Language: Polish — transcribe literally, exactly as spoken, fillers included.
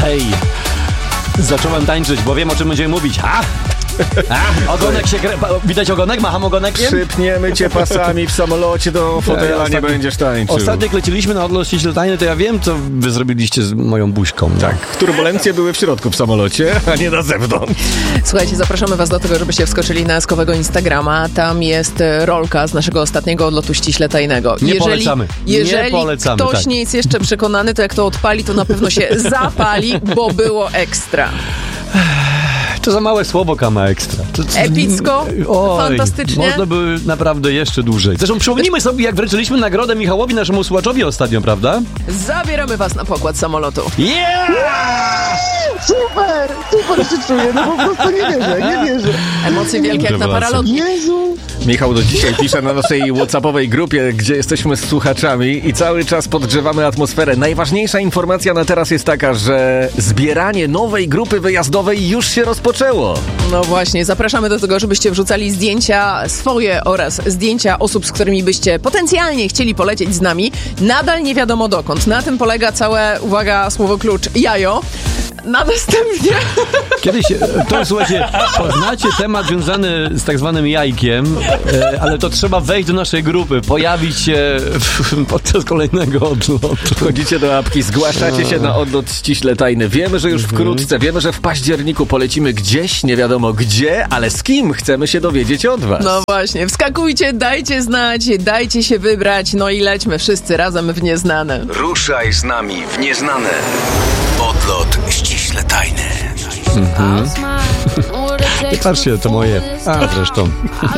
Ej, zacząłem tańczyć, bo wiem, o czym będziemy mówić. Ha! A, ogonek się krę... Widać ogonek? Macham ogonkiem? Przypniemy cię pasami w samolocie do fotela, ja ostatnio, nie będziesz tańczył. Ostatnio jak leciliśmy na odlot ściśle tajny, to ja wiem, co wy zrobiliście z moją buźką. No. Tak, turbulencje były w środku w samolocie, a nie na zewnątrz. Słuchajcie, zapraszamy was do tego, żebyście wskoczyli na eskowego Instagrama. Tam jest rolka z naszego ostatniego odlotu ściśle tajnego. Nie jeżeli, polecamy. Jeżeli nie polecamy, ktoś tak. nie jest jeszcze przekonany, to jak to odpali, to na pewno się zapali, bo było ekstra. To za małe słowo, Kama Ekstra. To, to, Epicko, oj, fantastycznie. Można by naprawdę jeszcze dłużej. Zresztą przypomnijmy sobie, jak wręczyliśmy nagrodę Michałowi, naszemu słuchaczowi ostatnio, prawda? Zabieramy was na pokład samolotu. Yeah! Super! Super się czuję, no po prostu nie wierzę, nie wierzę. Emocje wielkie jak na paralogii. Jezu! Michał do dzisiaj pisze na naszej whatsappowej grupie, gdzie jesteśmy z słuchaczami i cały czas podgrzewamy atmosferę. Najważniejsza informacja na teraz jest taka, że zbieranie nowej grupy wyjazdowej już się rozpoczęło. No właśnie, zapraszamy do tego, żebyście wrzucali zdjęcia swoje oraz zdjęcia osób, z którymi byście potencjalnie chcieli polecieć z nami. Nadal nie wiadomo dokąd. Na tym polega całe, uwaga, słowo klucz, jajo. Na następnie... Kiedyś, to słuchajcie, poznacie temat związany z tak zwanym jajkiem, ale to trzeba wejść do naszej grupy, pojawić się w, podczas kolejnego odlotu. Wchodzicie do apki, zgłaszacie się na odlot ściśle tajny. Wiemy, że już wkrótce, wiemy, że w październiku polecimy gdzieś, nie wiadomo gdzie, ale z kim chcemy się dowiedzieć od was. No właśnie, wskakujcie, dajcie znać, dajcie się wybrać, no i lećmy wszyscy razem w nieznane. Ruszaj z nami w nieznane. Odlot ściśle tajny. Mhm. Nie patrzcie, to moje. A zresztą.